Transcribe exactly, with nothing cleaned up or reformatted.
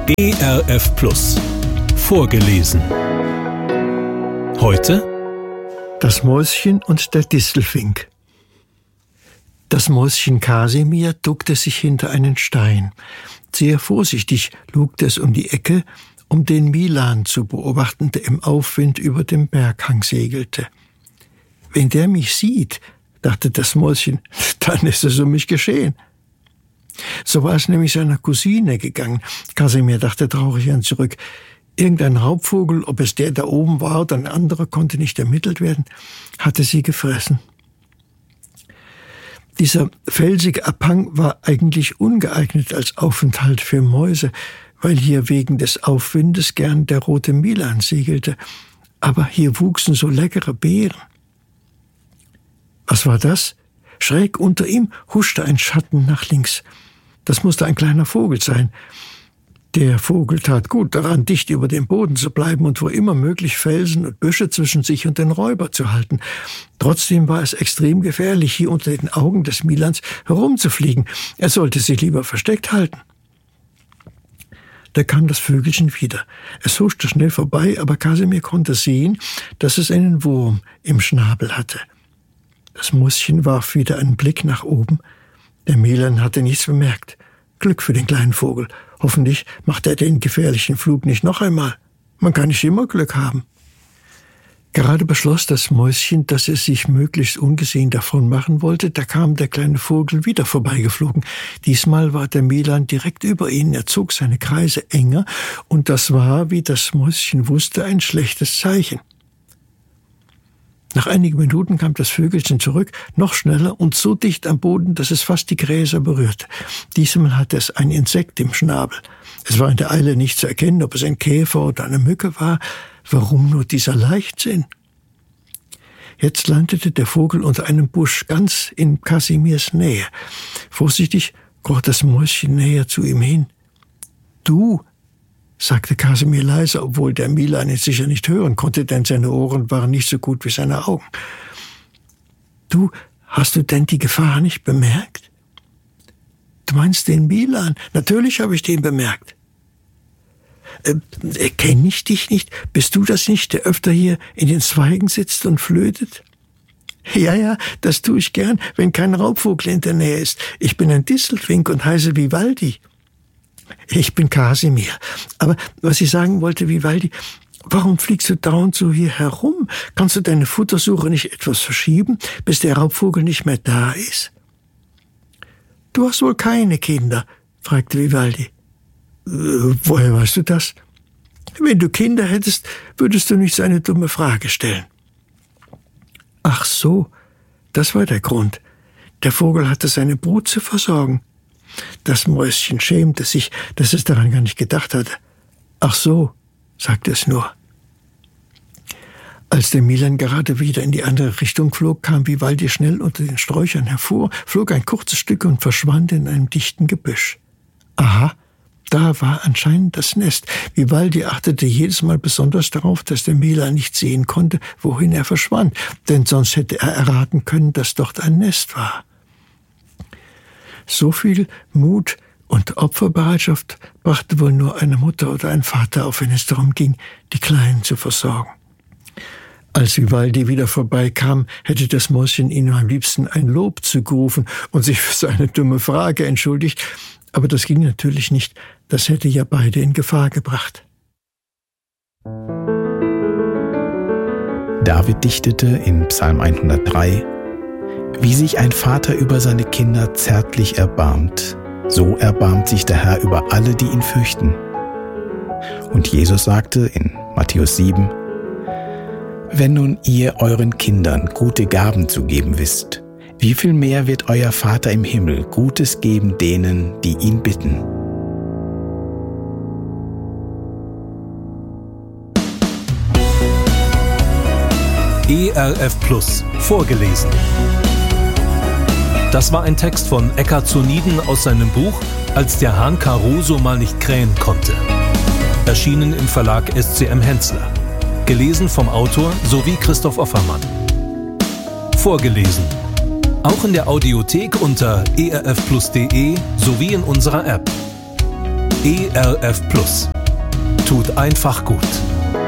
E R F Plus. Vorgelesen. Heute Das Mäuschen und der Distelfink. Das Mäuschen Kasimir duckte sich hinter einen Stein. Sehr vorsichtig lugte es um die Ecke, um den Milan zu beobachten, der im Aufwind über dem Berghang segelte. Wenn der mich sieht, dachte das Mäuschen, dann ist es um mich geschehen. So war es nämlich seiner Cousine gegangen. Kasimir dachte traurig an zurück. Irgendein Raubvogel, ob es der da oben war oder ein anderer, konnte nicht ermittelt werden, hatte sie gefressen. Dieser felsige Abhang war eigentlich ungeeignet als Aufenthalt für Mäuse, weil hier wegen des Aufwindes gern der rote Milan segelte. Aber hier wuchsen so leckere Beeren. Was war das? Schräg unter ihm huschte ein Schatten nach links. Das musste ein kleiner Vogel sein. Der Vogel tat gut daran, dicht über dem Boden zu bleiben und wo immer möglich Felsen und Büsche zwischen sich und den Räuber zu halten. Trotzdem war es extrem gefährlich, hier unter den Augen des Milans herumzufliegen. Er sollte sich lieber versteckt halten. Da kam das Vögelchen wieder. Es huschte schnell vorbei, aber Kasimir konnte sehen, dass es einen Wurm im Schnabel hatte. Das Mäuschen warf wieder einen Blick nach oben. Der Milan hatte nichts bemerkt. Glück für den kleinen Vogel. Hoffentlich macht er den gefährlichen Flug nicht noch einmal. Man kann nicht immer Glück haben. Gerade beschloss das Mäuschen, dass es sich möglichst ungesehen davon machen wollte. Da kam der kleine Vogel wieder vorbeigeflogen. Diesmal war der Milan direkt über ihn. Er zog seine Kreise enger und das war, wie das Mäuschen wusste, ein schlechtes Zeichen. Nach einigen Minuten kam das Vögelchen zurück, noch schneller und so dicht am Boden, dass es fast die Gräser berührte. Diesmal hatte es ein Insekt im Schnabel. Es war in der Eile nicht zu erkennen, ob es ein Käfer oder eine Mücke war. Warum nur dieser Leichtsinn? Jetzt landete der Vogel unter einem Busch, ganz in Kasimirs Nähe. Vorsichtig kroch das Mäuschen näher zu ihm hin. »Du«, sagte Kasimir leise, obwohl der Milan ihn sicher nicht hören konnte, denn seine Ohren waren nicht so gut wie seine Augen. »Du, hast du denn die Gefahr nicht bemerkt?« »Du meinst den Milan? Natürlich habe ich den bemerkt.« Äh, kenne ich dich nicht? Bist du das nicht, der öfter hier in den Zweigen sitzt und flötet?« »Ja, ja, das tue ich gern, wenn kein Raubvogel in der Nähe ist. Ich bin ein Distelfink und heiße Vivaldi.« »Ich bin Kasimir. Aber was ich sagen wollte, Vivaldi, warum fliegst du dauernd so hier herum? Kannst du deine Futtersuche nicht etwas verschieben, bis der Raubvogel nicht mehr da ist?« »Du hast wohl keine Kinder?« fragte Vivaldi. Äh, »Woher weißt du das?« »Wenn du Kinder hättest, würdest du nicht so eine dumme Frage stellen.« »Ach so, das war der Grund. Der Vogel hatte seine Brut zu versorgen.« Das Mäuschen schämte sich, dass es daran gar nicht gedacht hatte. »Ach so«, sagte es nur. Als der Milan gerade wieder in die andere Richtung flog, kam Vivaldi schnell unter den Sträuchern hervor, flog ein kurzes Stück und verschwand in einem dichten Gebüsch. Aha, da war anscheinend das Nest. Vivaldi achtete jedes Mal besonders darauf, dass der Milan nicht sehen konnte, wohin er verschwand, denn sonst hätte er erraten können, dass dort ein Nest war. So viel Mut und Opferbereitschaft brachte wohl nur eine Mutter oder ein Vater auf, wenn es darum ging, die Kleinen zu versorgen. Als Vivaldi wieder vorbeikam, hätte das Mäuschen ihm am liebsten ein Lob zugerufen und sich für seine dumme Frage entschuldigt, aber das ging natürlich nicht, das hätte ja beide in Gefahr gebracht. David dichtete in Psalm hundertdrei: Wie sich ein Vater über seine Kinder zärtlich erbarmt, so erbarmt sich der Herr über alle, die ihn fürchten. Und Jesus sagte in Matthäus sieben: Wenn nun ihr euren Kindern gute Gaben zu geben wisst, wie viel mehr wird euer Vater im Himmel Gutes geben denen, die ihn bitten? E R F Plus, vorgelesen. Das war ein Text von Eckhard Zoniden aus seinem Buch »Als der Hahn Caruso mal nicht krähen konnte«. Erschienen im Verlag S C M Hensler. Gelesen vom Autor sowie Christoph Offermann. Vorgelesen. Auch in der Audiothek unter e r f plus punkt d e sowie in unserer App. E R F Plus. Tut einfach gut.